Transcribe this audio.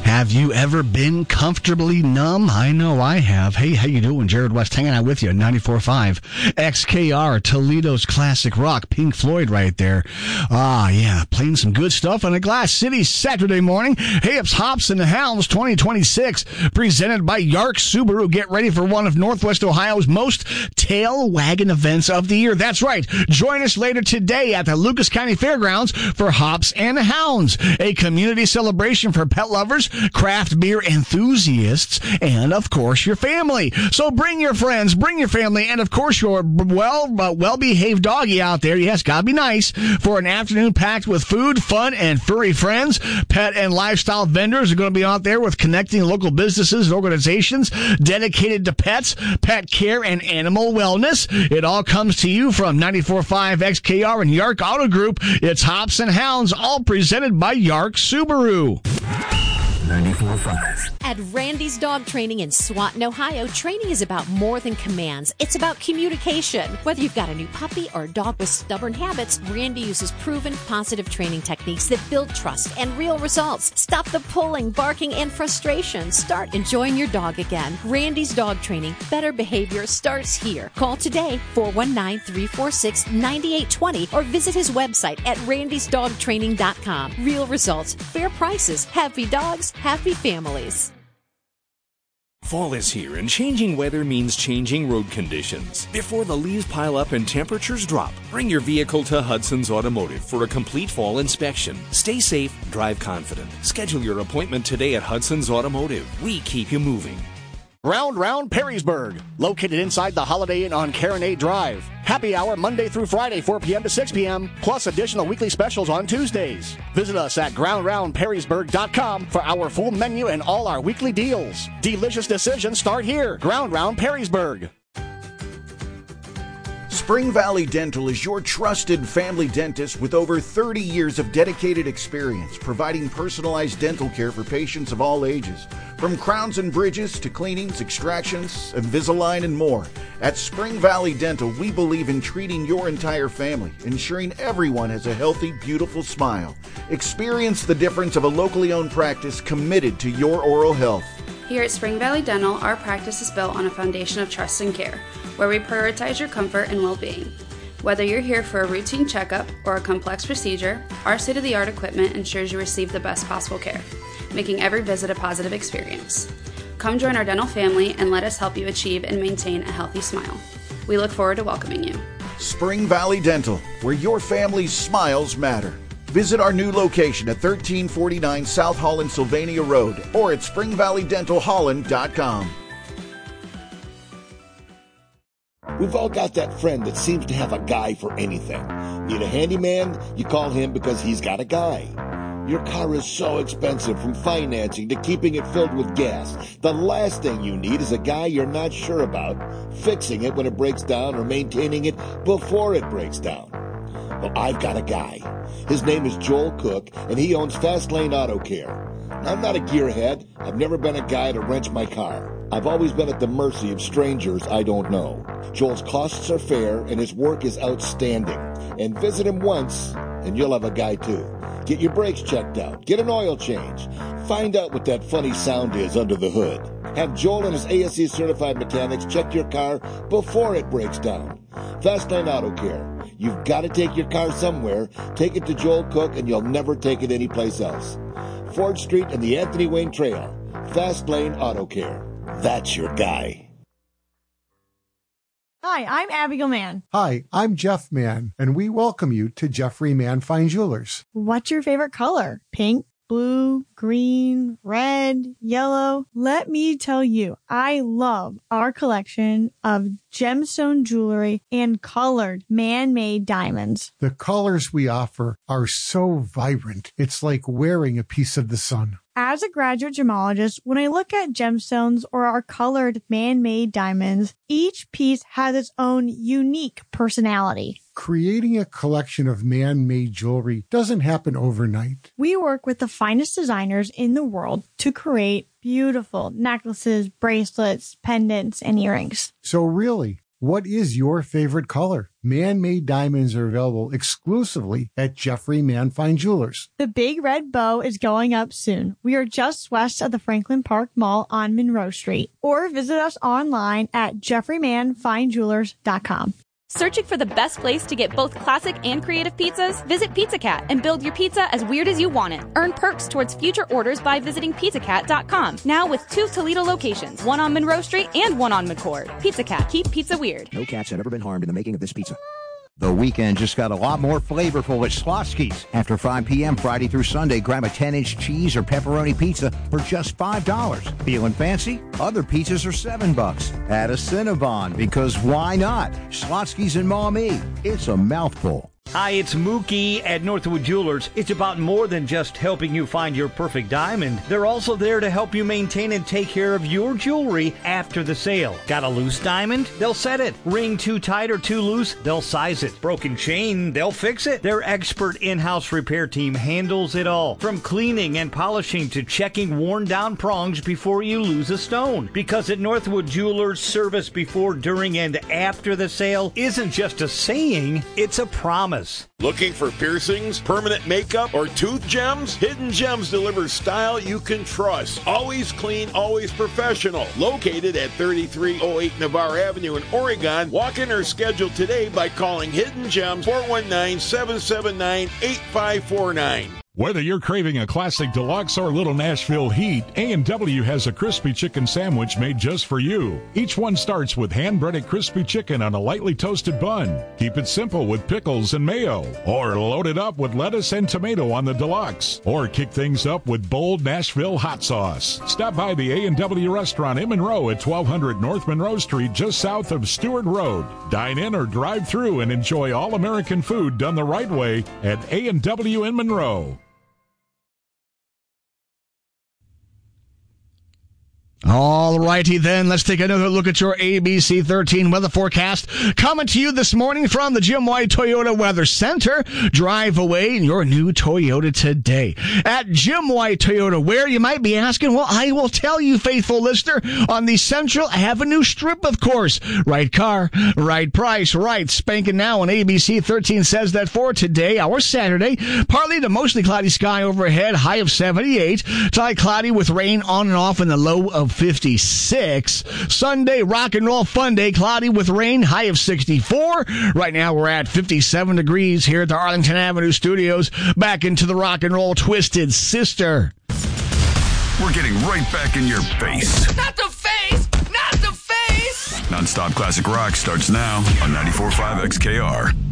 Have you ever been comfortably numb? I know I have. Hey, how you doing? Jared West hanging out with you at 94.5 XKR, Toledo's classic rock. Pink Floyd right there. Ah, yeah, playing some good stuff on a Glass City Saturday morning. Hey, it's Hops and the Hounds 2026, presented by Yark Subaru. Get ready for one of Northwest Ohio's most tail wagging events of the year. That's right. Join us later today at the Lucas County Fairgrounds for Hops and the Hounds, a community celebration for pet lovers, craft beer enthusiasts, and, of course, your family. So bring your friends, bring your family, and, of course, your well-behaved doggy out there. Yes, gotta be nice, for an afternoon packed with food, fun, and furry friends. Pet and lifestyle vendors are going to be out there with connecting local businesses and organizations dedicated to pets, pet care, and animal wellness. It all comes to you from 94.5 XKR and Yark Auto Group. It's Hops and Hounds, all presented by Yark Subaru. 94.5. At Randy's Dog Training in Swanton, Ohio, training is about more than commands. It's about communication. Whether you've got a new puppy or a dog with stubborn habits, Randy uses proven positive training techniques that build trust and real results. Stop the pulling, barking, and frustration. Start enjoying your dog again. Randy's Dog Training. Better behavior starts here. Call today, 419-346-9820, or visit his website at randysdogtraining.com. Real results, fair prices, happy dogs, happy families. Fall is here, and changing weather means changing road conditions. Before the leaves pile up and temperatures drop, bring your vehicle to Hudson's Automotive for a complete fall inspection. Stay safe, drive confident. Schedule your appointment today at Hudson's Automotive. We keep you moving. Round Perrysburg, located inside the Holiday Inn on Caronade Drive. Happy hour Monday through Friday, 4 p.m. to 6 p.m., plus additional weekly specials on Tuesdays. Visit us at GroundRoundPerrysburg.com for our full menu and all our weekly deals. Delicious decisions start here. Ground Round Perrysburg. Spring Valley Dental is your trusted family dentist with over 30 years of dedicated experience providing personalized dental care for patients of all ages. From crowns and bridges to cleanings, extractions, Invisalign, and more. At Spring Valley Dental, we believe in treating your entire family, ensuring everyone has a healthy, beautiful smile. Experience the difference of a locally owned practice committed to your oral health. Here at Spring Valley Dental, our practice is built on a foundation of trust and care, where we prioritize your comfort and well-being. Whether you're here for a routine checkup or a complex procedure, our state-of-the-art equipment ensures you receive the best possible care, making every visit a positive experience. Come join our dental family and let us help you achieve and maintain a healthy smile. We look forward to welcoming you. Spring Valley Dental, where your family's smiles matter. Visit our new location at 1349 South Holland Sylvania Road or at springvalleydentalholland.com. We've all got that friend that seems to have a guy for anything. Need a handyman? You call him because he's got a guy. Your car is so expensive, from financing to keeping it filled with gas. The last thing you need is a guy you're not sure about, fixing it when it breaks down or maintaining it before it breaks down. Well, I've got a guy. His name is Joel Cook, and he owns Fast Lane Auto Care. I'm not a gearhead. I've never been a guy to wrench my car. I've always been at the mercy of strangers I don't know. Joel's costs are fair, and his work is outstanding. And visit him once, and you'll have a guy too. Get your brakes checked out. Get an oil change. Find out what that funny sound is under the hood. Have Joel and his ASE certified mechanics check your car before it breaks down. Fast Lane Auto Care. You've got to take your car somewhere. Take it to Joel Cook, and you'll never take it anyplace else. Ford Street and the Anthony Wayne Trail. Fast Lane Auto Care. That's your guy. Hi, I'm Abigail Mann. Hi, I'm Jeff Mann, and we welcome you to Jeffrey Mann Fine Jewelers. What's your favorite color? Pink, blue, green, red, yellow? Let me tell you, I love our collection of gemstone jewelry and colored man-made diamonds. The colors we offer are so vibrant, it's like wearing a piece of the sun. As a graduate gemologist, when I look at gemstones or our colored man-made diamonds, each piece has its own unique personality. Creating a collection of man-made jewelry doesn't happen overnight. We work with the finest designers in the world to create beautiful necklaces, bracelets, pendants, and earrings. So really, What is your favorite color? Man-made diamonds are available exclusively at Jeffrey Man Fine Jewelers. The Big Red Bow is going up soon. We are just west of the Franklin Park Mall on Monroe Street. Or visit us online at jeffreymanfinejewelers.com. Searching for the best place to get both classic and creative pizzas? Visit Pizza Cat and build your pizza as weird as you want it. Earn perks towards future orders by visiting pizzacat.com. Now with 2 Toledo locations, one on Monroe Street and one on McCord. Pizza Cat, keep pizza weird. No cats have ever been harmed in the making of this pizza. The weekend just got a lot more flavorful at Slotsky's. After 5 p.m. Friday through Sunday, grab a 10-inch cheese or pepperoni pizza for just $5. Feeling fancy? Other pizzas are $7. Add a Cinnabon, because why not? Slotsky's in Maumee. It's a mouthful. Hi, it's Mookie at Northwood Jewelers. It's about more than just helping you find your perfect diamond. They're also there to help you maintain and take care of your jewelry after the sale. Got a loose diamond? They'll set it. Ring too tight or too loose? They'll size it. Broken chain? They'll fix it. Their expert in-house repair team handles it all. From cleaning and polishing to checking worn down prongs before you lose a stone. Because at Northwood Jewelers, service before, during, and after the sale isn't just a saying, it's a promise. Looking for piercings, permanent makeup, or tooth gems? Hidden Gems delivers style you can trust. Always clean, always professional. Located at 3308 Navarre Avenue in Oregon. Walk in or schedule today by calling Hidden Gems 419-779-8549. Whether you're craving a classic deluxe or little Nashville heat, A&W has a crispy chicken sandwich made just for you. Each one starts with hand-breaded crispy chicken on a lightly toasted bun. Keep it simple with pickles and mayo. Or load it up with lettuce and tomato on the deluxe. Or kick things up with bold Nashville hot sauce. Stop by the A&W restaurant in Monroe at 1200 North Monroe Street, just south of Stewart Road. Dine in or drive through and enjoy all-American food done the right way at A&W in Monroe. All righty then, let's take another look at your ABC 13 weather forecast. Coming to you this morning from the Jim White Toyota Weather Center. Drive away in your new Toyota today. At Jim White Toyota, where you might be asking, well, I will tell you, faithful listener, on the Central Avenue Strip, of course. Right car, right price, right spanking now. And ABC 13 says that for today, our Saturday, partly to mostly cloudy sky overhead, high of 78. Tonight, cloudy with rain on and off in the low of 56. Sunday, rock and roll fun day, cloudy with rain, high of 64. Right now we're at 57 degrees here at the Arlington Avenue Studios. Back into the rock and roll Twisted Sister. We're getting right back in your face. Not the face! Not the face! Nonstop classic rock starts now on 94.5 XKR.